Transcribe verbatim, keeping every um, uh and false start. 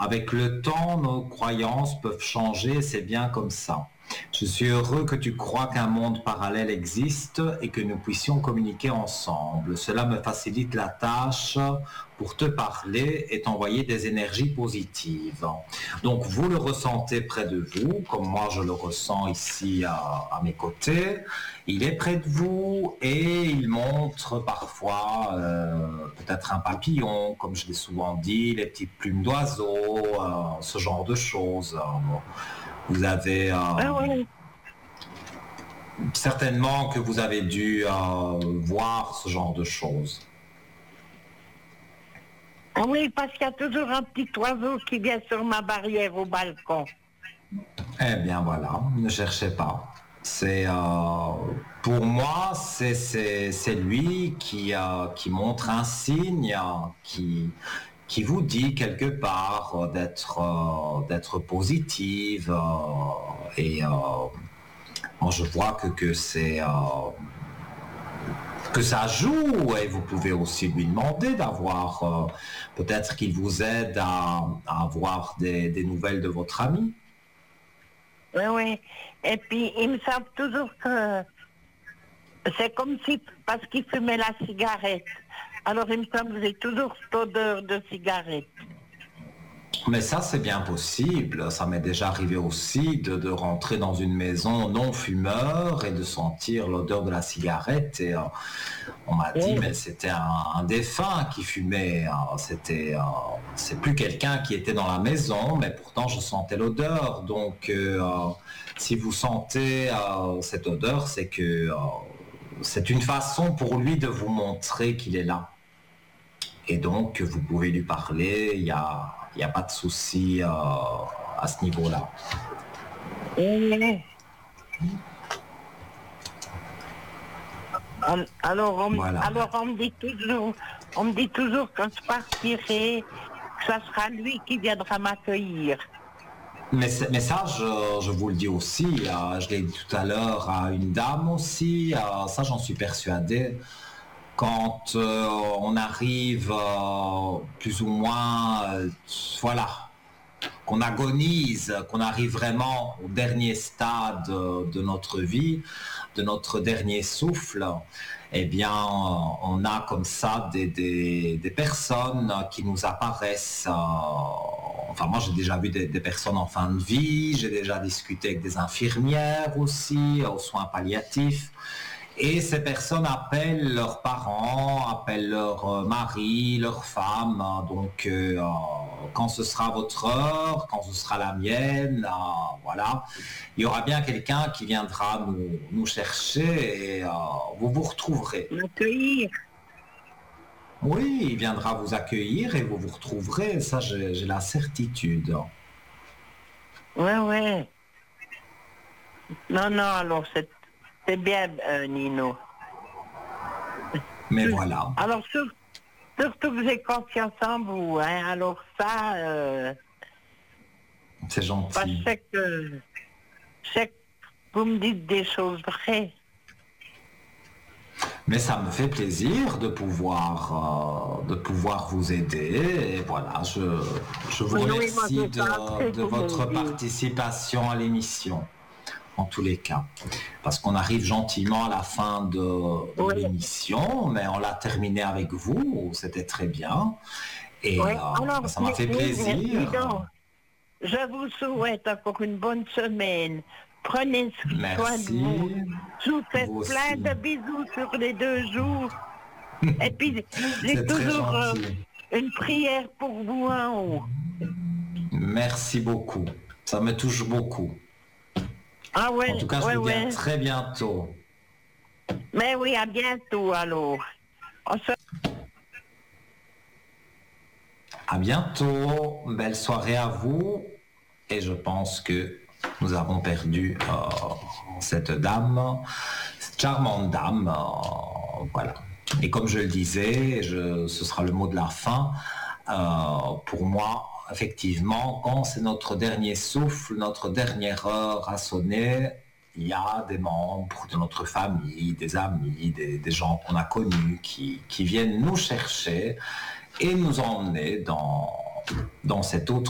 avec le temps, nos croyances peuvent changer, c'est bien comme ça. Je suis heureux que tu crois qu'un monde parallèle existe et que nous puissions communiquer ensemble. Cela me facilite la tâche pour te parler et t'envoyer des énergies positives. Donc vous le ressentez près de vous, comme moi je le ressens ici à, à mes côtés. Il est près de vous et il montre parfois euh, peut-être un papillon, comme je l'ai souvent dit, les petites plumes d'oiseaux, euh, ce genre de choses. Vous avez euh, Ah oui. certainement que vous avez dû euh, voir ce genre de choses. Ah oui, parce qu'il y a toujours un petit oiseau qui vient sur ma barrière au balcon. Eh bien voilà, ne cherchez pas. C'est euh, pour moi, c'est, c'est, c'est lui qui, euh, qui montre un signe, euh, qui, qui vous dit quelque part euh, d'être, euh, d'être positive euh, et euh, moi, je vois que, que c'est euh, que ça joue et vous pouvez aussi lui demander d'avoir euh, peut-être qu'il vous aide à, à avoir des, des nouvelles de votre ami. Oui, oui. Et puis, ils me savent toujours que c'est comme si, parce qu'ils fumaient la cigarette. Alors, il me semble que j'ai toujours cette odeur de cigarette. Mais ça, c'est bien possible. Ça m'est déjà arrivé aussi de, de rentrer dans une maison non fumeur et de sentir l'odeur de la cigarette. Et euh, on m'a dit, Oui. mais c'était un, un défunt qui fumait. Euh, C'était, euh, c'est plus quelqu'un qui était dans la maison, mais pourtant je sentais l'odeur. Donc, euh, si vous sentez euh, cette odeur, c'est que euh, c'est une façon pour lui de vous montrer qu'il est là. Et donc, vous pouvez lui parler. Il y a Il n'y a pas de souci euh, à ce niveau-là. Oui. Alors on, Voilà. alors, on me dit toujours, on me dit toujours quand je partirai, que ça sera lui qui viendra m'accueillir. Mais, mais ça, je, je vous le dis aussi. Euh, je l'ai dit tout à l'heure à une dame aussi. Euh, ça, j'en suis persuadé. Quand euh, on arrive euh, plus ou moins, euh, voilà, qu'on agonise, qu'on arrive vraiment au dernier stade de notre vie, de notre dernier souffle, eh bien, on a comme ça des, des, des personnes qui nous apparaissent. Euh, enfin, moi, j'ai déjà vu des, des personnes en fin de vie, j'ai déjà discuté avec des infirmières aussi, aux soins palliatifs. Et ces personnes appellent leurs parents, appellent leur mari, leur femme. Donc, euh, quand ce sera votre heure, quand ce sera la mienne, euh, voilà, il y aura bien quelqu'un qui viendra nous, nous chercher et euh, vous vous retrouverez. M'accueillir. Oui, il viendra vous accueillir et vous vous retrouverez. Ça, j'ai, j'ai la certitude. Ouais, ouais. Non, non, alors c'est, c'est bien, euh, Nino. Mais voilà. Alors, sur, surtout que j'ai confiance en vous, hein. Alors ça, euh, C'est gentil. parce que, je sais que vous me dites des choses vraies. Mais ça me fait plaisir de pouvoir, euh, de pouvoir vous aider. Et voilà, je, je vous Oui, oui, remercie moi, je sais de, que de vous votre me dites. participation à l'émission, en tous les cas. Parce qu'on arrive gentiment à la fin de, de Oui. l'émission, mais on l'a terminée avec vous, c'était très bien. Et Oui. euh, Alors, ça m'a fait oui, plaisir. dis donc, je vous souhaite encore une bonne semaine. Prenez soin de vous. Merci. Je vous fais Vous plein aussi. de bisous sur les deux jours. Et puis, j'ai C'est très toujours euh, gentil. une prière pour vous en haut. Merci beaucoup. Ça me touche beaucoup. Ah ouais, En tout cas, je ouais, vous dis à ouais. très bientôt. Mais oui, à bientôt alors. On se... À bientôt, belle soirée à vous. Et je pense que nous avons perdu euh, cette dame, cette charmante dame. Euh, voilà. Et comme je le disais, je, ce sera le mot de la fin. Euh, pour moi, effectivement, quand c'est notre dernier souffle, notre dernière heure à sonner, il y a des membres de notre famille, des amis, des, des gens qu'on a connus qui, qui viennent nous chercher et nous emmener dans, dans cet autre